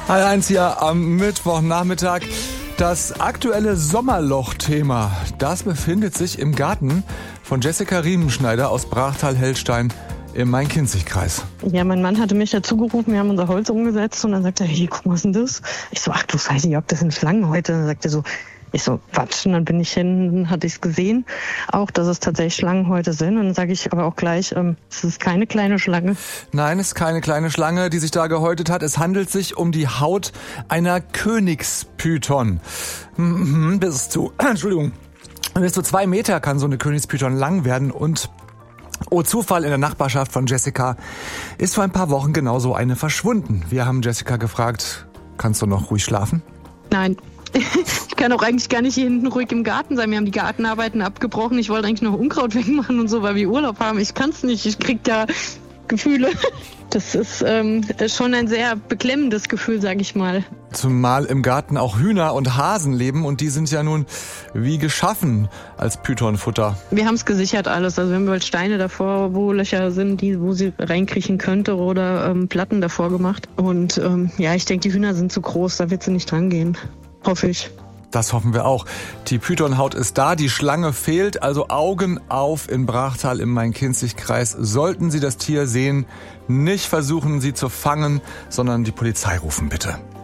H1 hier am Mittwochnachmittag. Das aktuelle Sommerloch-Thema, das befindet sich im Garten von Jessica Riemenschneider aus Brachtal-Hellstein im Main-Kinzig-Kreis. Ja, mein Mann hatte mich dazu gerufen, wir haben unser Holz umgesetzt und dann sagt er, hey, guck mal, was ist denn das? Ich so, ach du Scheiße, Jörg, das sind Schlangen heute. Dann sagt er so, ich so, Quatsch. Und dann bin ich hin, hatte ich es gesehen, auch, dass es tatsächlich Schlangen heute sind. Und dann sage ich aber auch gleich, es ist keine kleine Schlange. Nein, es ist keine kleine Schlange, die sich da gehäutet hat. Es handelt sich um die Haut einer Königspython. Bis zu 2 Meter kann so eine Königspython lang werden und oh Zufall, in der Nachbarschaft von Jessica ist vor ein paar Wochen genauso eine verschwunden. Wir haben Jessica gefragt, kannst du noch ruhig schlafen? Nein. Ich kann auch eigentlich gar nicht hier hinten ruhig im Garten sein. Wir haben die Gartenarbeiten abgebrochen. Ich wollte eigentlich noch Unkraut wegmachen und so, weil wir Urlaub haben. Ich kann es nicht. Ich krieg da Gefühle. Das ist schon ein sehr beklemmendes Gefühl, sag ich mal. Zumal im Garten auch Hühner und Hasen leben und die sind ja nun wie geschaffen als Pythonfutter. Wir haben es gesichert alles. Also wir haben halt Steine davor, wo Löcher sind, wo sie reinkriechen könnte oder Platten davor gemacht. Und ich denke, die Hühner sind zu groß, da wird sie nicht dran gehen. Hoffe ich. Das hoffen wir auch. Die Pythonhaut ist da, die Schlange fehlt, also Augen auf in Brachtal im Main-Kinzig-Kreis. Sollten Sie das Tier sehen, nicht versuchen, sie zu fangen, sondern die Polizei rufen bitte.